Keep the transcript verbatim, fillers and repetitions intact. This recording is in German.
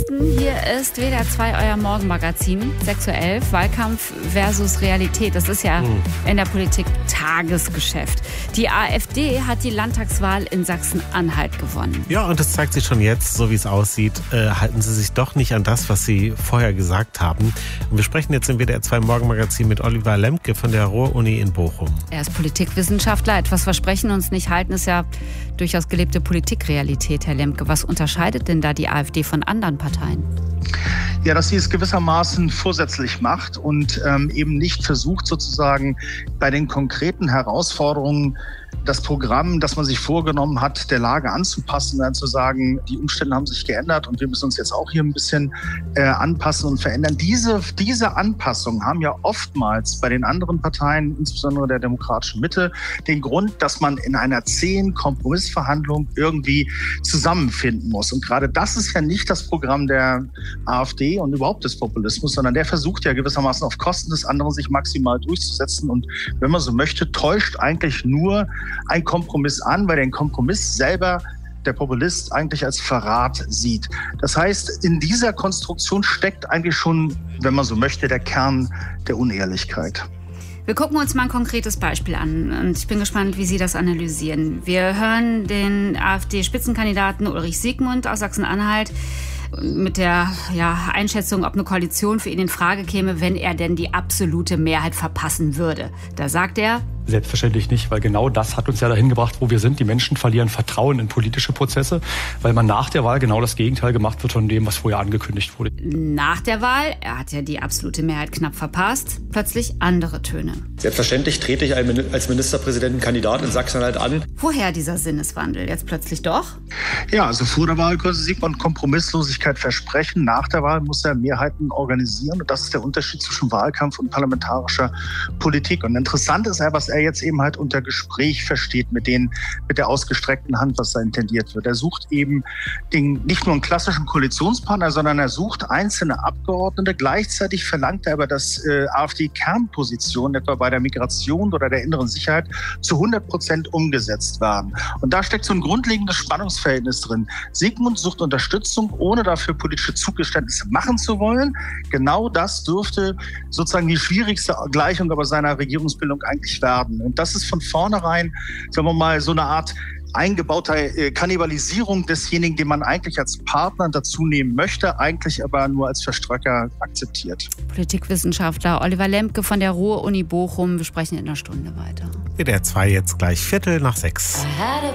Nachrichten. Hier ist W D R zwei, euer Morgenmagazin, sechs Uhr elf. Wahlkampf versus Realität. Das ist ja hm. in der Politik Tagesgeschäft. Die AfD hat die Landtagswahl in Sachsen-Anhalt gewonnen. Ja, und das zeigt sich schon jetzt, so wie es aussieht, äh, halten sie sich doch nicht an das, was sie vorher gesagt haben. Und wir sprechen jetzt im W D R zwei Morgenmagazin mit Oliver Lemke von der Ruhr-Uni in Bochum. Er ist Politikwissenschaftler. Etwas versprechen, uns nicht halten, ist ja durchaus gelebte Politikrealität, Herr Lemke. Was unterscheidet denn da die AfD von anderen Parteien? Ja, dass sie es gewissermaßen vorsätzlich macht und ähm, eben nicht versucht, sozusagen bei den konkreten Herausforderungen das Programm, das man sich vorgenommen hat, der Lage anzupassen, dann zu sagen, die Umstände haben sich geändert und wir müssen uns jetzt auch hier ein bisschen äh, anpassen und verändern. Diese, diese Anpassungen haben ja oftmals bei den anderen Parteien, insbesondere der demokratischen Mitte, den Grund, dass man in einer zähen Kompromissverhandlung irgendwie zusammenfinden muss. Und gerade das ist ja nicht das Programm der AfD und überhaupt des Populismus, sondern der versucht ja gewissermaßen auf Kosten des anderen sich maximal durchzusetzen. Und wenn man so möchte, täuscht eigentlich nur ein Kompromiss an, weil den Kompromiss selber der Populist eigentlich als Verrat sieht. Das heißt, in dieser Konstruktion steckt eigentlich schon, wenn man so möchte, der Kern der Unehrlichkeit. Wir gucken uns mal ein konkretes Beispiel an und ich bin gespannt, wie Sie das analysieren. Wir hören den AfD-Spitzenkandidaten Ulrich Siegmund aus Sachsen-Anhalt mit der ja, Einschätzung, ob eine Koalition für ihn in Frage käme, wenn er denn die absolute Mehrheit verpassen würde. Da sagt er: Selbstverständlich nicht, weil genau das hat uns ja dahin gebracht, wo wir sind. Die Menschen verlieren Vertrauen in politische Prozesse, weil man nach der Wahl genau das Gegenteil gemacht wird von dem, was vorher angekündigt wurde. Nach der Wahl, er hat ja die absolute Mehrheit knapp verpasst, plötzlich andere Töne. Selbstverständlich trete ich als Ministerpräsidentenkandidat in Sachsen-Anhalt an. Woher dieser Sinneswandel? Jetzt plötzlich doch? Ja, also vor der Wahl konnte Siegmund Kompromisslosigkeit versprechen. Nach der Wahl muss er Mehrheiten organisieren. Und das ist der Unterschied zwischen Wahlkampf und parlamentarischer Politik. Und interessant ist ja, was er jetzt eben halt unter Gespräch versteht mit den, mit der ausgestreckten Hand, was da intendiert wird. Er sucht eben den, nicht nur einen klassischen Koalitionspartner, sondern er sucht einzelne Abgeordnete. Gleichzeitig verlangt er aber, dass äh, AfD-Kernpositionen, etwa bei der Migration oder der inneren Sicherheit, zu hundert Prozent umgesetzt werden. Und da steckt so ein grundlegendes Spannungsverhältnis drin. Siegmund sucht Unterstützung, ohne dafür politische Zugeständnisse machen zu wollen. Genau das dürfte sozusagen die schwierigste Gleichung aber seiner Regierungsbildung eigentlich werden. Und das ist von vornherein, sagen wir mal, so eine Art eingebauter Kannibalisierung desjenigen, den man eigentlich als Partner dazu nehmen möchte, eigentlich aber nur als Verströcker akzeptiert. Politikwissenschaftler Oliver Lemke von der Ruhr-Uni Bochum. Wir sprechen in einer Stunde weiter. W D R zwei jetzt gleich Viertel nach sechs.